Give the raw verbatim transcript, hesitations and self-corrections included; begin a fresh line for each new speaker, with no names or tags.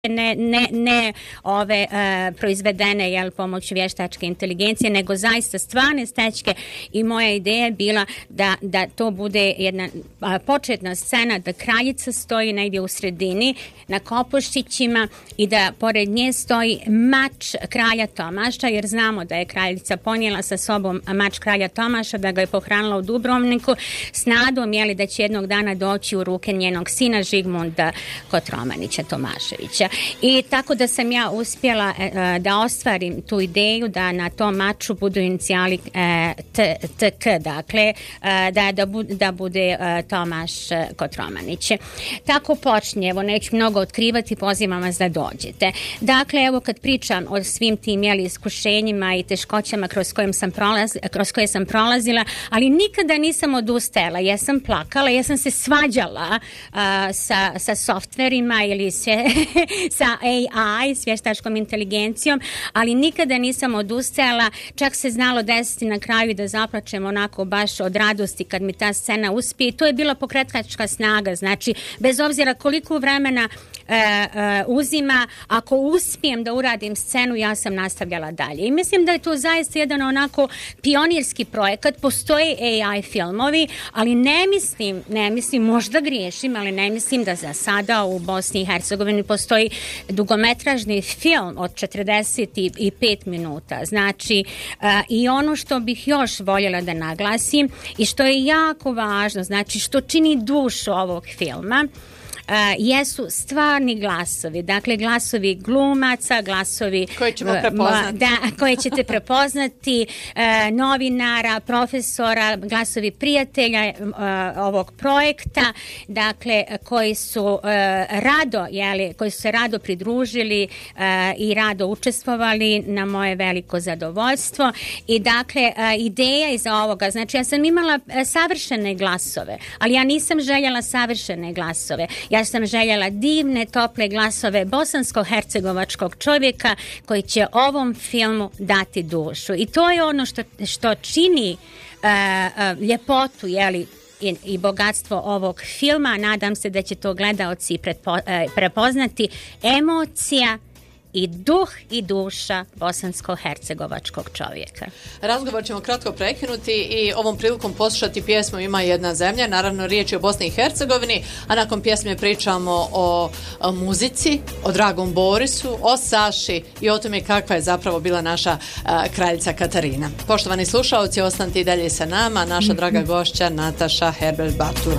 ne, ne, ne ove uh, proizvedene jel, pomoću vještačke inteligencije, nego zaista stvarne stečke i moja ideja je bila da, da to bude jedna a, početna scena, da kraljica stoji negdje u sredini na kopoščićima i da pored nje stoji mač kralja Tomaša, jer znamo da je kraljica ponijela sa sobom mač kralja Tomaša, da ga je pohranila u Dubrovniku s nadom jeli, da će jednog dana doći u ruke njenog sina Žigmunda Kotromanića Tomaševića. I tako da sam ja uspjela e, da ostvarim tu ideju da na tom maču budu inicijali e, t, t, k, dakle e, da, da, bu, da bude e, Tomaš Kotromanić. Tako počinje, evo neću mnogo otkrivati, pozivam vas da dođete. Dakle, evo kad pričam o svim tim jeli, iskušenjima i teškoćama kroz, kojim sam prolaz, kroz koje sam prolazila, ali nikada nisam odustajala, ja sam plakala, ja sam se svađala a, sa, sa softverima ili sve sa A I, s vještačkom inteligencijom, ali nikada nisam odustajala, čak se znalo desiti na kraju da zaplačem onako baš od radosti kad mi ta scena uspije i to je bila pokretačka snaga, znači bez obzira koliko vremena e, e, uzima, ako uspijem da uradim scenu, ja sam nastavljala dalje. I mislim da je to zaista jedan onako pionirski projekat, postoje A I filmovi, ali ne mislim, ne mislim, možda griješim, ali ne mislim da za sada u Bosni i Hercegovini postoji dugometražni film od četrdeset pet minuta. Znači, uh, i ono što bih još voljela da naglasim i što je jako važno, znači što čini dušu ovog filma, Uh, jesu stvarni glasovi, dakle glasovi glumaca, glasovi
koje ćemo prepoznati.
Da, koje ćete prepoznati, uh, novinara, profesora, glasovi prijatelja uh, ovog projekta, dakle koji su uh, rado, jeli, koji su se rado pridružili uh, i rado učestvovali na moje veliko zadovoljstvo. I dakle uh, ideja iza ovoga, znači ja sam imala uh, savršene glasove, ali ja nisam željela savršene glasove. Ja sam željela divne, tople glasove bosansko-hercegovačkog čovjeka koji će ovom filmu dati dušu. I to je ono što, što čini uh, uh, ljepotu, jeli, i, i bogatstvo ovog filma. Nadam se da će to gledaoci prepo, uh, prepoznati. Emocija i duh i duša bosansko-hercegovačkog čovjeka.
Razgovor ćemo kratko prekinuti i ovom prilikom poslušati pjesmu Ima jedna zemlja, naravno riječ je o Bosni i Hercegovini, a nakon pjesme pričamo o, o muzici, o dragom Borisu, o Saši i o tome kakva je zapravo bila naša a, kraljica Katarina. Poštovani slušalci, ostanite i dalje sa nama, naša draga gošća Nataša Herbert Batur.